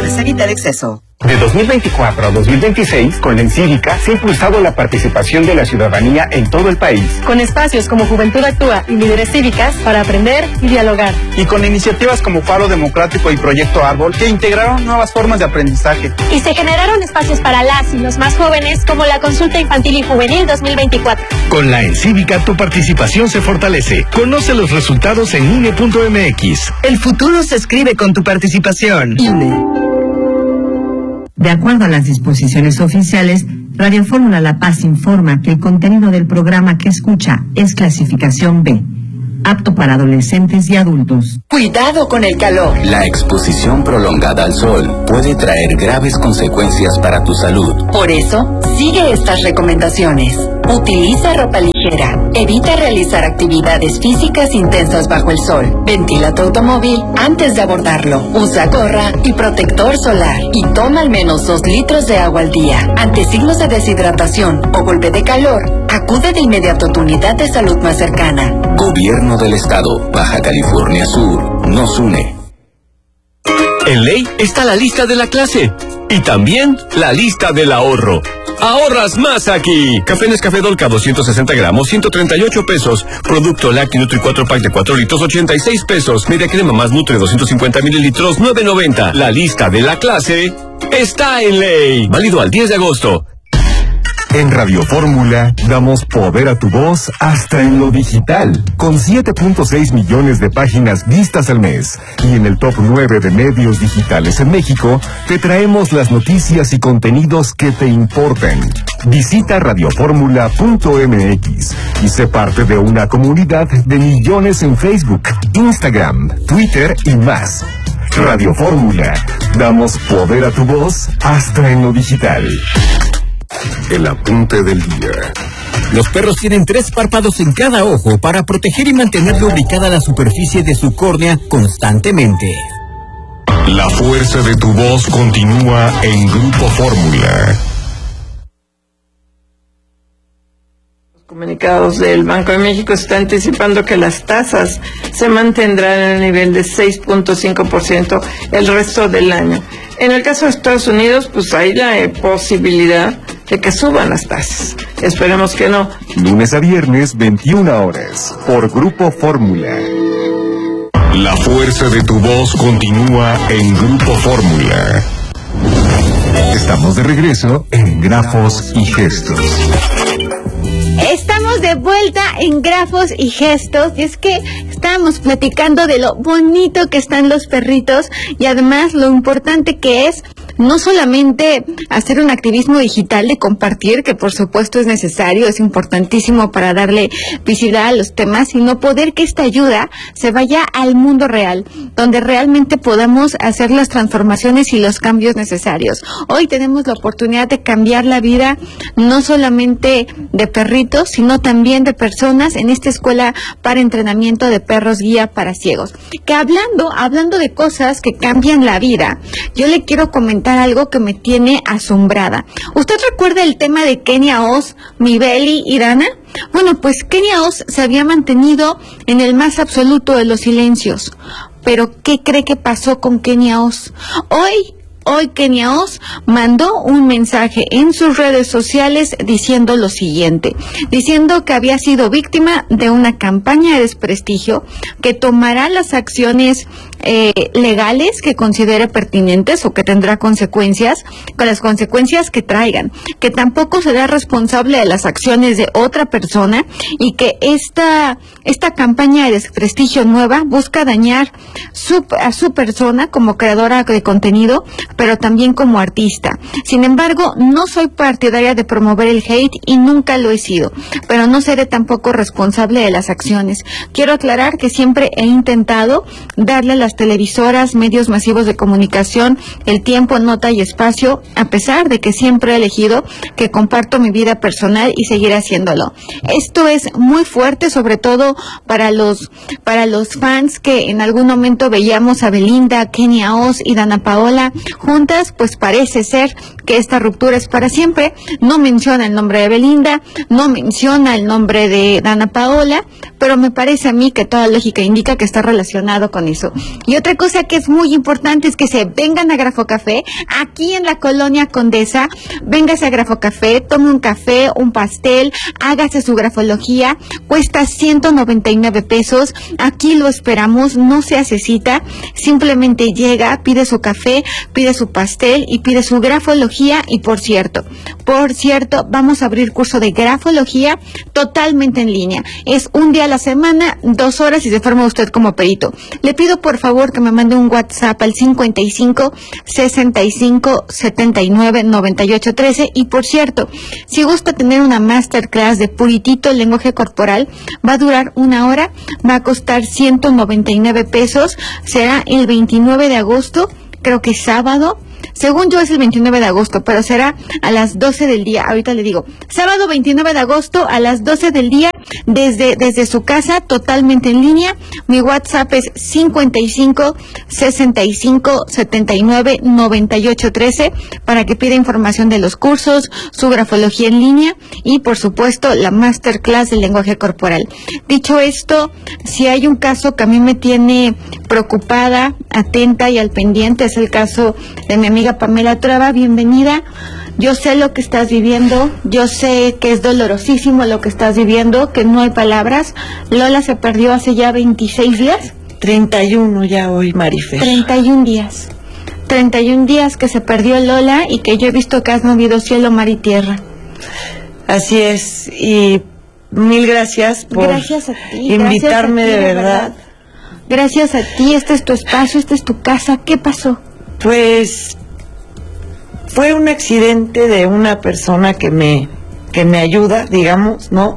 Recuerda, evita el exceso. De 2024 a 2026, con la Encívica se ha impulsado la participación de la ciudadanía en todo el país. Con espacios como Juventud Actúa y Líderes Cívicas para aprender y dialogar. Y con iniciativas como Faro Democrático y Proyecto Árbol que integraron nuevas formas de aprendizaje. Y se generaron espacios para las y los más jóvenes como la Consulta Infantil y Juvenil 2024. Con la Encívica tu participación se fortalece. Conoce los resultados en INE.mx. El futuro se escribe con tu participación. INE. De acuerdo a las disposiciones oficiales, Radio Fórmula La Paz informa que el contenido del programa que escucha es clasificación B, apto para adolescentes y adultos. Cuidado con el calor. La exposición prolongada al sol puede traer graves consecuencias para tu salud. Por eso, sigue estas recomendaciones. Utiliza ropa ligera. Evita realizar actividades físicas intensas bajo el sol. Ventila tu automóvil antes de abordarlo. Usa gorra y protector solar. Y toma al menos 2 litros de agua al día. Ante signos de deshidratación o golpe de calor, acude de inmediato a tu unidad de salud más cercana. Gobierno del Estado, Baja California Sur, nos une. En ley está la lista de la clase y también la lista del ahorro. ¡Ahorras más aquí! Café Nescafé Dolca 260 gramos, 138 pesos. Producto Lácteo Nutri 4 pack de 4 litros, 86 pesos. Media crema más Nutri 250 mililitros, 9.90. La lista de la clase está en ley. Válido al 10 de agosto. En Radio Fórmula damos poder a tu voz hasta en lo digital, con 7.6 millones de páginas vistas al mes. Y en el top 9 de medios digitales en México, te traemos las noticias y contenidos que te importan. Visita radioformula.mx y sé parte de una comunidad de millones en Facebook, Instagram, Twitter y más. Radio Fórmula, damos poder a tu voz hasta en lo digital. El apunte del día. Los perros tienen 3 párpados en cada ojo para proteger y mantener lubricada la superficie de su córnea constantemente. La fuerza de tu voz continúa en Grupo Fórmula. Los comunicados del Banco de México están anticipando que las tasas se mantendrán en el nivel de 6.5% el resto del año. En el caso de Estados Unidos, pues hay la posibilidad de que suban las tasas. Esperemos que no. Lunes a viernes, 21 horas, por Grupo Fórmula. La fuerza de tu voz continúa en Grupo Fórmula. Estamos de regreso en Grafos y Gestos. Estamos de vuelta en Grafos y Gestos, y es que estábamos platicando de lo bonito que están los perritos y además lo importante que es no solamente hacer un activismo digital de compartir, que por supuesto es necesario, es importantísimo para darle visibilidad a los temas, sino poder que esta ayuda se vaya al mundo real, donde realmente podamos hacer las transformaciones y los cambios necesarios. Hoy tenemos la oportunidad de cambiar la vida, no solamente de perritos, sino también de personas en esta escuela para entrenamiento de perros guía para ciegos. Que hablando de cosas que cambian la vida, yo le quiero comentar algo que me tiene asombrada. ¿Usted recuerda el tema de Kenia Oz, Mibeli y Dana? Bueno, pues Kenia Oz se había mantenido en el más absoluto de los silencios. Pero, ¿qué cree que pasó con Kenia Oz? Hoy Kenia Oz mandó un mensaje en sus redes sociales diciendo lo siguiente, diciendo que había sido víctima de una campaña de desprestigio, que tomará las acciones legales que considere pertinentes o que tendrá consecuencias, con las consecuencias que traigan, que tampoco será responsable de las acciones de otra persona y que esta campaña de desprestigio nueva busca dañar a su persona como creadora de contenido, pero también como artista. Sin embargo, no soy partidaria de promover el hate y nunca lo he sido, pero no seré tampoco responsable de las acciones. Quiero aclarar que siempre he intentado darle a las televisoras, medios masivos de comunicación, el tiempo, nota y espacio, a pesar de que siempre he elegido que comparto mi vida personal y seguiré haciéndolo. Esto es muy fuerte, sobre todo para los fans que en algún momento veíamos a Belinda, Kenia Oz y Dana Paola juntas, pues parece ser que esta ruptura es para siempre. No menciona el nombre de Belinda, no menciona el nombre de Dana Paola, pero me parece a mí que toda lógica indica que está relacionado con eso. Y otra cosa que es muy importante es que se vengan a Grafocafé, aquí en la colonia Condesa, véngase a Grafocafé, tome un café, un pastel, hágase su grafología, cuesta 199 pesos, aquí lo esperamos, no se hace cita, simplemente llega, pide su café, pide su pastel y pide su grafología. Y por cierto, vamos a abrir curso de grafología totalmente en línea. Es un día a la semana, 2 horas y se forma usted como perito. Le pido por favor que me mande un WhatsApp al 55 65 79 98 13. Y por cierto, si gusta tener una masterclass de puritito lenguaje corporal, va a durar 1 hora, va a costar 199 pesos, será el 29 de agosto, creo que es sábado. Según yo es el 29 de agosto, pero será a las 12 del día. Ahorita le digo, sábado 29 de agosto a las 12 del día, desde su casa, totalmente en línea. Mi WhatsApp es 55 65 79 98 13 para que pida información de los cursos, su grafología en línea y, por supuesto, la masterclass del lenguaje corporal. Dicho esto, si hay un caso que a mí me tiene preocupada, atenta y al pendiente, es el caso de mi amiga Pamela Trueba. Bienvenida. Yo sé lo que estás viviendo, yo sé que es dolorosísimo lo que estás viviendo, que no hay palabras. Lola se perdió hace ya 26 días. 31 ya hoy, Marifer. 31 días. 31 días que se perdió Lola y que yo he visto que has movido cielo, mar y tierra. Así es, y mil gracias por gracias a ti, invitarme, gracias a ti, de verdad. Gracias a ti, este es tu espacio, esta es tu casa. ¿Qué pasó? Pues fue un accidente de una persona que me ayuda, digamos, ¿no?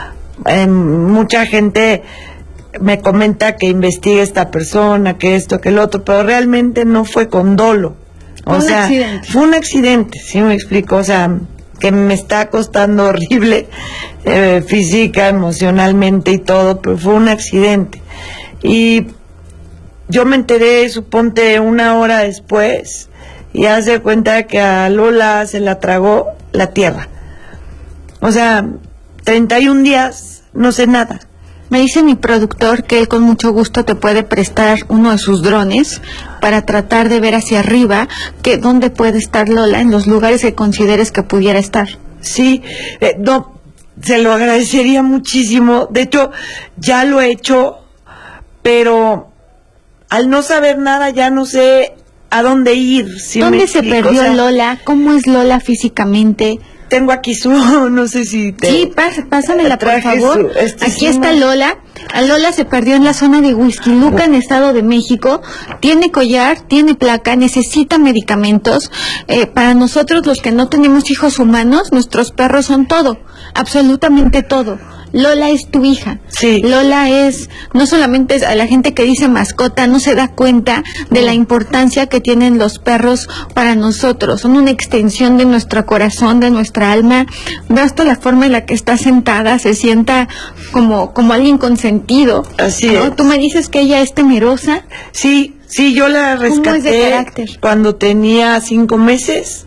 Mucha gente me comenta que investigue esta persona, que esto, que el otro, pero realmente no fue con dolo. O sea, fue un accidente, ¿sí me explico? O sea, que me está costando horrible, física, emocionalmente y todo, pero fue un accidente. Y yo me enteré, suponte, 1 hora después, y hace cuenta que a Lola se la tragó la tierra. O sea, 31 días, no sé nada. Me dice mi productor que él con mucho gusto te puede prestar uno de sus drones para tratar de ver hacia arriba que dónde puede estar Lola, en los lugares que consideres que pudiera estar. Sí, no, se lo agradecería muchísimo. De hecho, ya lo he hecho, pero al no saber nada ya no sé a dónde ir. ¿Sí? ¿Dónde se perdió Lola? ¿Cómo es Lola físicamente? Tengo aquí su, no sé si te... Sí, pásamela por favor. Aquí está Lola. A Lola se perdió en la zona de Huixquiluca, en Estado de México. Tiene collar, tiene placa, necesita medicamentos. Para nosotros, los que no tenemos hijos humanos, nuestros perros son todo, absolutamente todo. Lola es tu hija. Sí. Lola es, no solamente a la gente que dice mascota, no se da cuenta de la importancia que tienen los perros para nosotros. Son una extensión de nuestro corazón, de nuestra alma. Ve hasta la forma en la que está sentada, se sienta como alguien consentido. Así ¿no? es. Tú me dices que ella es temerosa. Sí, yo la rescaté. ¿Cómo es de carácter? Cuando tenía 5 meses.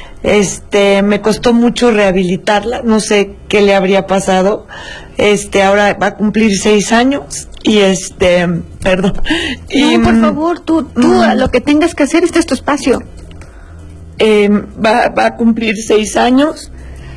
Me costó mucho rehabilitarla, no sé qué le habría pasado. Ahora va a cumplir 6 años y perdón. No, por favor, tú a lo que tengas que hacer, este es tu espacio. Va a cumplir 6 años.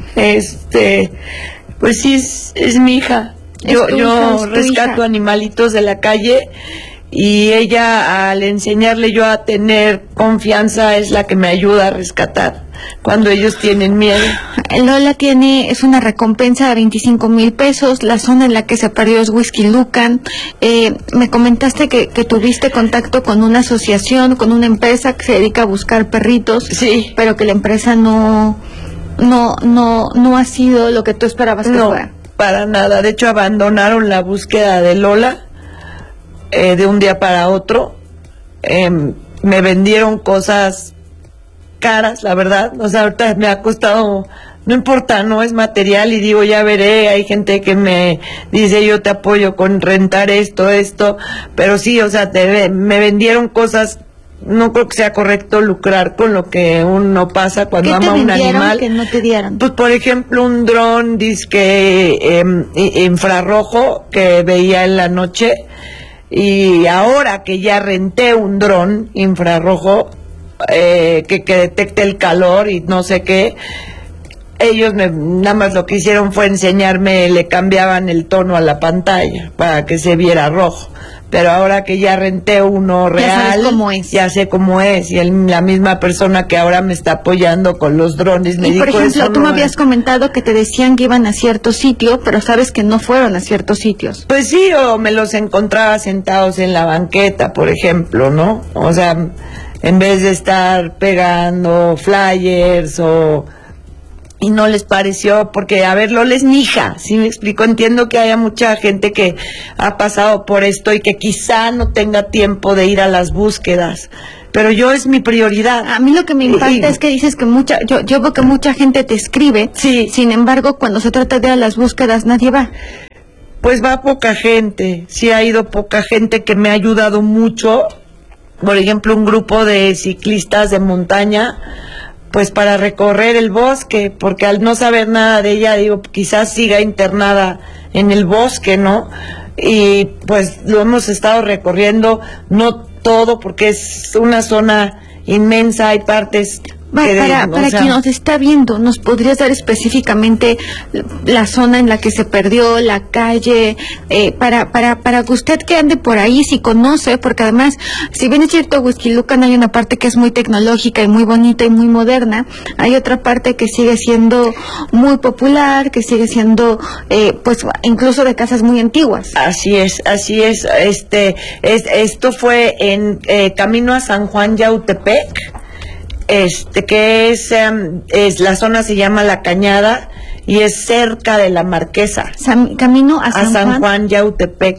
Pues sí, es mi hija. Yo rescato animalitos de la calle. Y ella, al enseñarle yo a tener confianza, es la que me ayuda a rescatar cuando ellos tienen miedo. Lola es una recompensa de 25,000 pesos. La zona en la que se perdió es Huixquilucan. Me comentaste que tuviste contacto con una asociación, con una empresa que se dedica a buscar perritos. Sí. Pero que la empresa no ha sido lo que tú esperabas que fuera. No, para nada. De hecho, abandonaron la búsqueda de Lola. De un día para otro. Me vendieron cosas caras, la verdad. O sea, ahorita me ha costado, no importa, no es material, y digo, ya veré. Hay gente que me dice, yo te apoyo con rentar esto, pero sí, o sea, me vendieron cosas no creo que sea correcto lucrar con lo que uno pasa cuando ama a un animal. ¿Qué no te dieron? Pues por ejemplo un dron disque infrarrojo que veía en la noche, y ahora que ya renté un dron infrarrojo que detecte el calor y no sé qué, ellos nada más lo que hicieron fue enseñarme, le cambiaban el tono a la pantalla para que se viera rojo. Pero ahora que ya renté uno real, ya sabes cómo es. Ya sé cómo es, y la misma persona que ahora me está apoyando con los drones me dijo, por ejemplo, tú me habías comentado que te decían que iban a cierto sitio, pero sabes que no fueron a ciertos sitios. Pues sí, o me los encontraba sentados en la banqueta, por ejemplo, ¿no? O sea, en vez de estar pegando flyers y no les pareció, porque, a ver, Lola es mi hija, ¿sí me explico? Entiendo que haya mucha gente que ha pasado por esto y que quizá no tenga tiempo de ir a las búsquedas, pero yo es mi prioridad. A mí lo que me impacta es que dices que yo veo que mucha gente te escribe, sí. Sin embargo, cuando se trata de ir a las búsquedas, nadie va. Pues va poca gente, sí ha ido poca gente que me ha ayudado mucho, por ejemplo, un grupo de ciclistas de montaña, pues para recorrer el bosque, porque al no saber nada de ella, digo, quizás siga internada en el bosque, ¿no? Y pues lo hemos estado recorriendo, no todo, porque es una zona inmensa, hay partes... Para quien nos está viendo, ¿nos podrías dar específicamente la zona en la que se perdió, la calle, para que usted que ande por ahí, si conoce, porque además, si bien es cierto, Huixquilucan hay una parte que es muy tecnológica y muy bonita y muy moderna, hay otra parte que sigue siendo muy popular, que sigue siendo, pues, incluso de casas muy antiguas. Así es. Esto fue en camino a San Juan Yautepec. Que es la zona se llama La Cañada y es cerca de la Marquesa. Camino a San Juan Yautepec.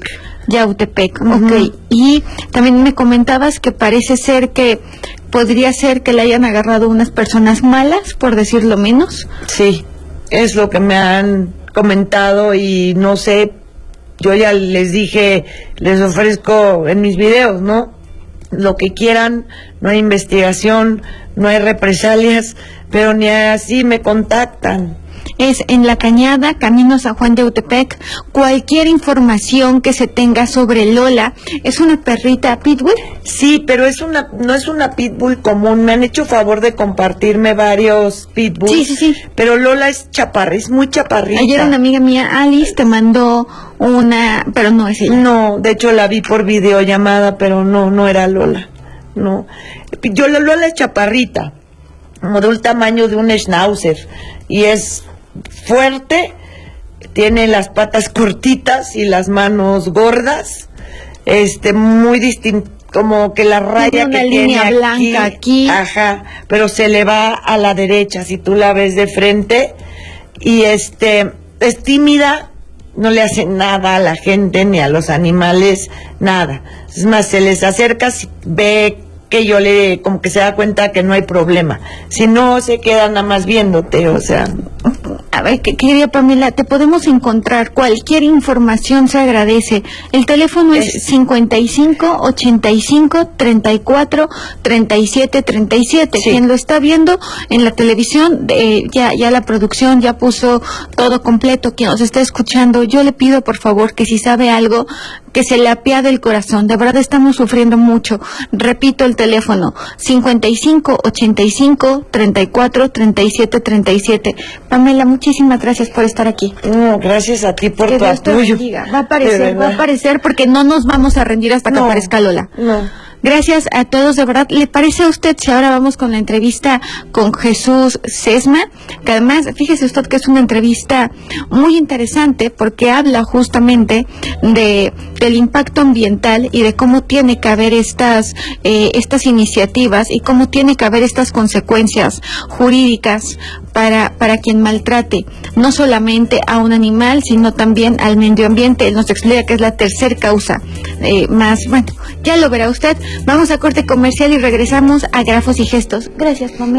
Ok. Y también me comentabas que parece ser que podría ser que le hayan agarrado unas personas malas, por decirlo menos. Sí, es lo que me han comentado y no sé, yo ya les dije, les ofrezco en mis videos, ¿no? Lo que quieran, no hay investigación, no hay represalias, pero ni así me contactan. Es en La Cañada, camino San Juan de Yautepec. Cualquier información que se tenga sobre Lola, ¿es una perrita pitbull? Sí, pero no es una pitbull común. Me han hecho favor de compartirme varios pitbulls. Sí. Pero Lola es muy chaparrita. Ayer una amiga mía, Alice, te mandó una, pero no es ella. No, de hecho la vi por videollamada, pero no era Lola. No. Lola es chaparrita, como del tamaño de un schnauzer, y es fuerte, tiene las patas cortitas y las manos gordas, muy distinto, como que la raya tiene una que línea tiene blanca aquí, pero se le va a la derecha si tú la ves de frente, y es tímida, no le hace nada a la gente ni a los animales, nada. Es más, se les acerca, si ve que como que se da cuenta que no hay problema. Si no, se queda nada más viéndote, o sea. A ver, querida Pamela, te podemos encontrar, cualquier información se agradece. El teléfono es 55 85 34 37 37. Sí. Quien lo está viendo en la televisión, ya la producción ya puso todo completo. Quien nos está escuchando, yo le pido por favor que si sabe algo, que se le apiade el corazón. De verdad estamos sufriendo mucho. Repito el teléfono, 55 85 34 37 37. Pamela, muchísimas gracias por estar aquí. No, gracias a ti por tu apoyo. Va a aparecer porque no nos vamos a rendir hasta que aparezca Lola. No. Gracias a todos, de verdad. ¿Le parece a usted si ahora vamos con la entrevista con Jesús Sesma? Que además, fíjese usted que es una entrevista muy interesante porque habla justamente del impacto ambiental y de cómo tiene que haber estas iniciativas y cómo tiene que haber estas consecuencias jurídicas para quien maltrate no solamente a un animal, sino también al medio ambiente. Él nos explica que es la tercera causa bueno, ya lo verá usted. Vamos a corte comercial y regresamos a Grafos y Gestos. Gracias, Pamela.